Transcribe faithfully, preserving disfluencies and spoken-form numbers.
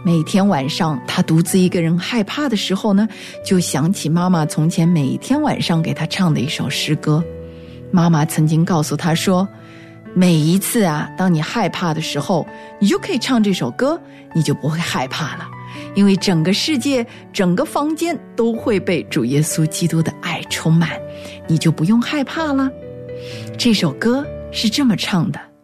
每天晚上他独自一个人害怕的时候呢，就想起妈妈从前每天晚上给他唱的一首诗歌。妈妈曾经告诉他说，每一次啊，当你害怕的时候，你就可以唱这首歌，你就不会害怕了，因为整个世界整个房间都会被主耶稣基督的爱充满，你就不用害怕了。这首歌是这么唱的，